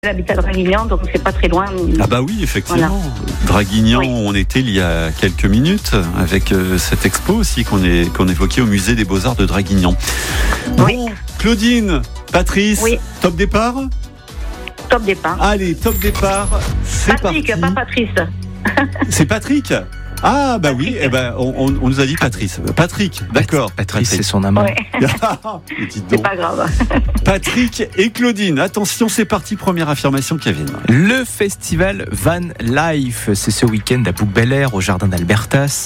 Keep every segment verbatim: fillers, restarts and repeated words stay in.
J'habite à Draguignan, donc c'est pas très loin. Ah bah oui, effectivement. Voilà. Draguignan, oui. On était il y a quelques minutes avec euh, cette expo aussi qu'on, est, qu'on évoquait au musée des Beaux-Arts de Draguignan. Oui. Bon, Claudine, Patrice, oui. Top départ ? Top départ. Allez, top départ, c'est Patrick, parti. pas Patrice. C'est Patrick ? Ah bah Patrick. Oui, eh ben, on, on, on nous a dit Patrice. Patrick, d'accord. Patrice, c'est son amant. Ouais. C'est pas grave. Patrick et Claudine, attention, c'est parti, première affirmation, Kevin. Le festival Van Life, c'est ce week-end à Bouc-Bel-Air, au jardin d'Albertas.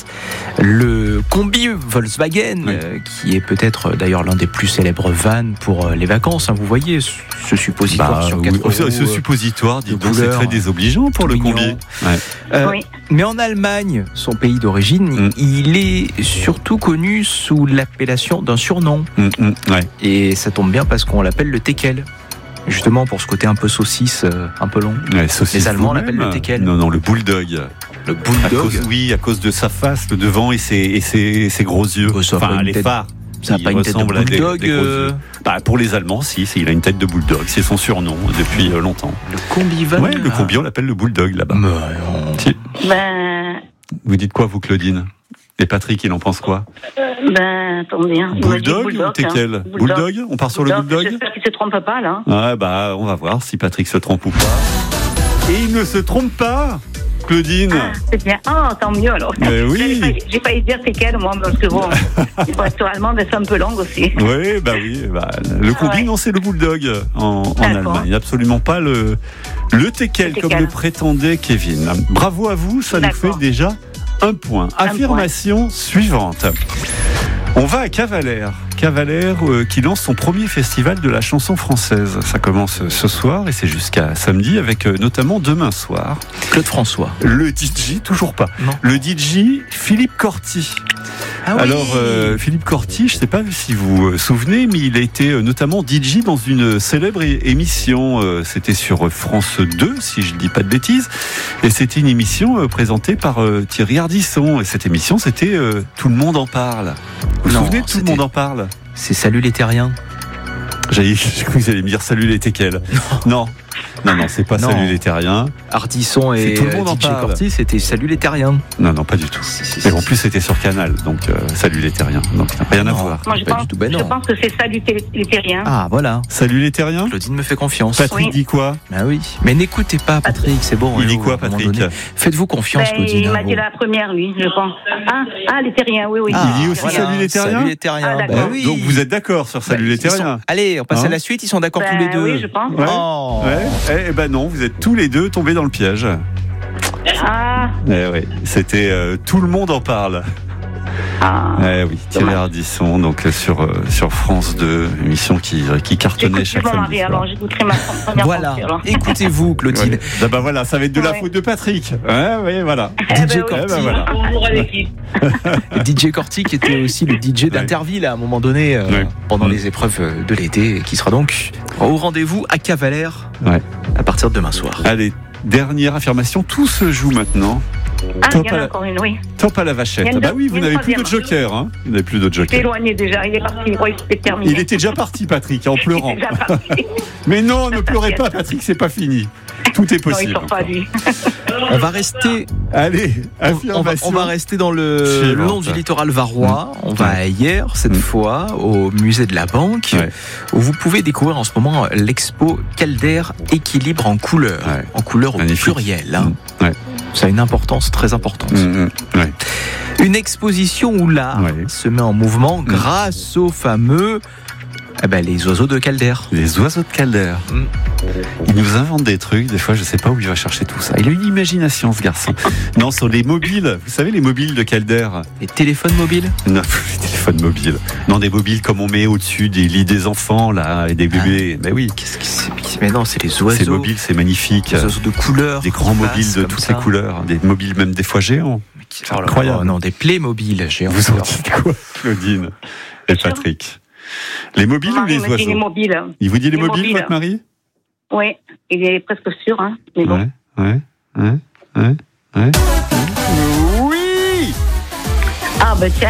Le combi Volkswagen, oui. euh, qui est peut-être d'ailleurs l'un des plus célèbres vannes pour euh, les vacances. Hein, vous voyez ce suppositoire bah, sur oui. quatre roues. Ce, ce suppositoire, dis donc, couleurs, c'est très désobligeant pour le combi. Ouais. Euh, oui. Mais en Allemagne, son pays d'origine, mm. il est surtout connu sous l'appellation d'un surnom. Mm, mm, ouais. Et ça tombe bien parce qu'on l'appelle le Teckel. Justement pour ce côté un peu saucisse, euh, un peu long. Ouais, les Allemands l'appellent le Teckel. Non, non, le Bulldog. Le Bulldog. À cause, oui, à cause de sa face, le devant et ses, et ses, ses gros yeux. Oh, enfin, les phares. Ça n'a pas une tête de bulldog des, des euh... bah, pour les Allemands, si, il a une tête de bulldog. C'est son surnom depuis euh, longtemps. Le combi van. Ouais, le combi, on l'appelle le bulldog là-bas. Mais on... si. Ben... Vous dites quoi, vous, Claudine ? Et Patrick, il en pense quoi ? Ben, attendez. Hein. Bulldog, bulldog ou Teckel ? Hein. Bulldog. bulldog On part sur bulldog. le bulldog J'espère qu'il ne se trompe pas, là. Ouais, bah, on va voir si Patrick se trompe ou pas. Et il ne se trompe pas, Claudine. Ah, c'est bien. Ah, oh, tant mieux alors. Mais oui. J'ai failli, j'ai failli dire Teckel, moi, parce que bon, il faut être allemand, mais c'est un peu long aussi. Oui, bah oui. Bah, le combi, ah ouais. non, c'est le bulldog en, en Allemagne. Absolument pas le, le Teckel, le comme le prétendait Kevin. Bravo à vous, ça D'accord. nous fait déjà un point. Un Affirmation point. Suivante. On va à Cavalère. Cavalère euh, qui lance son premier festival de la chanson française. Ça commence ce soir et c'est jusqu'à samedi avec euh, notamment demain soir. Claude François. Le D J, toujours pas. Non. Le D J Philippe Corti. Ah oui. Alors euh, Philippe Corti, je ne sais pas si vous vous souvenez, mais il a été euh, notamment D J dans une célèbre é- émission. Euh, c'était sur France deux, si je ne dis pas de bêtises. Et c'était une émission euh, présentée par euh, Thierry Ardisson. Et cette émission, c'était euh, Tout le monde en parle. Vous vous souvenez de Tout le monde en parle ? C'est Salut les Terriens. J'ai cru que vous allez me dire Salut les Teckels. Non. Non, non, c'est pas non. Salut les Terriens. Ardisson et D J Corti, c'était Salut les Terriens. Non, non, pas du tout. Si, si, si, et en plus, c'était sur Canal, donc euh, Salut les Terriens. Donc, rien non, à voir. Moi, je, pas pense, du tout. Ben je pense que c'est Salut les Terriens. Ah, voilà. Salut les Terriens. Claudine me fait confiance. Patrick oui. dit quoi ? Ben oui. Mais n'écoutez pas Patrick, c'est bon. Il dit quoi, Patrick ? Faites-vous confiance, ben, Claudine. Il m'a dit la première, lui, je pense. Ah, ah les Terriens, oui, oui. Ah, il dit aussi voilà. Salut les Terriens. Salut les Terriens. Ah, ben oui. Donc, vous êtes d'accord sur Salut ben, les Terriens ? sont... Allez, on passe hein à la suite. Ils sont d'accord ben, tous les deux. Oui, je pense. Ouais. Oh. Ouais. Eh ben non, vous êtes tous les deux tombés dans le piège. Ah. Eh oui, c'était euh, Tout le monde en parle. Ah, eh oui, Thierry Ardisson, donc sur euh, sur France deux, émission qui qui cartonnait J'écoute chaque samedi. Alors j'écouterai ma première Voilà. pensée, alors. Écoutez-vous, Claudine. Ouais. Ah bah voilà, ça va être de la ouais. faute de Patrick. Ouais, oui, voilà. Eh D J ben, Corti. oui. Eh ben, voilà. Bonjour à l'équipe. D J Corti qui était aussi le D J d'Interville à un moment donné euh, ouais. pendant mmh. les épreuves de l'été, et qui sera donc au rendez-vous à Cavalère ouais. à partir de demain soir. Allez, dernière affirmation, tout se joue maintenant. Ah, top, il y en a à la... encore une, oui. Top à la vachette. Deux, bah oui, vous n'avez plus de joker. Hein. Vous n'avez plus de joker. Il est éloigné déjà, il est parti. Il croyait que c'était terminé. Il était déjà parti, Patrick, en pleurant. Il était déjà parti. Mais non, ne pleurez pas, Patrick, c'est pas fini. Tout est possible. Non, il sort pas, lui. On va rester. Allez, on va, on va rester dans le, le long du littoral varois. Mmh. On va à hier, cette mmh. fois, au musée de la Banque, ouais. où vous pouvez découvrir en ce moment l'expo Calder Équilibre en couleur, ouais. en couleur au Magnifique. Pluriel. Hein. Mmh. Ouais. Ça a une importance très importante. Mmh. Ouais. Une exposition où l'art ouais. se met en mouvement mmh. grâce aux fameux eh ben, les oiseaux de Calder. Les oiseaux de Calder. Mmh. Il nous invente des trucs, des fois je sais pas où il va chercher tout ça. Il a une imagination, ce garçon. Non, sur les mobiles, vous savez les mobiles de Calder. Les téléphones mobiles ? Non, les téléphones mobiles. Non, des mobiles comme on met au-dessus des lits des enfants, là, et des bébés. Ah, mais oui. Qu'est-ce que c'est ? Mais non, c'est les oiseaux. Ces mobiles, c'est magnifique. Des oiseaux de couleurs. Des grands mobiles de toutes ça. les couleurs. Des mobiles même des fois géants. C'est oh incroyable. Oh non, des Playmobil géants. Vous en dites quoi, Claudine et Patrick ? Les mobiles ou les oiseaux ? Les mobiles. Il vous dit les, les mobiles, mobiles, votre mari ? Oui, il est presque sûr, hein. Mais bon. Ouais, ouais, ouais, ouais, ouais. Oui ! Ah, ben tiens.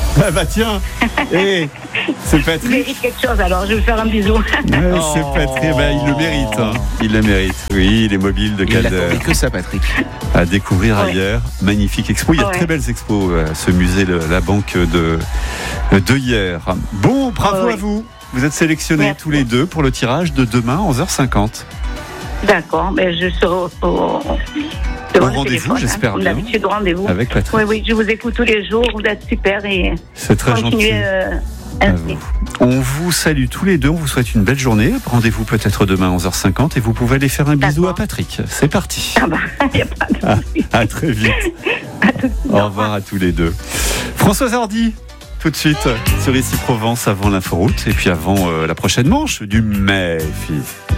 Ah bah tiens, hey, c'est Patrick. Il mérite quelque chose, alors je vais lui faire un bisou. Ouais, oh. C'est Patrick, bah, il le mérite. Hein. Il le mérite. Oui, il est mobile de Calder. Il n'attendait que ça, Patrick. À découvrir ouais. ailleurs. Magnifique expo. Il y a ouais. de très belles expos à ce musée, la banque de, de hier. Bon, bravo ouais. à vous. Vous êtes sélectionnés Merci. tous les deux pour le tirage de demain, onze heures cinquante. D'accord, mais je serai au, au, au rendez-vous, j'espère hein, bien. D'habitude, au rendez-vous. Avec Patrick. Oui, oui, je vous écoute tous les jours, vous êtes super et c'est très gentil. Euh, vous. On vous salue tous les deux, on vous souhaite une belle journée. Rendez-vous peut-être demain à onze heures cinquante et vous pouvez aller faire un bisou à Patrick. C'est parti. Ah bah, y a pas de à, à très vite. à tout de suite. Au revoir à tous les deux. Françoise Hardy. Tout de suite sur Ici Provence avant l'inforoute et puis avant euh, la prochaine manche du Méfi.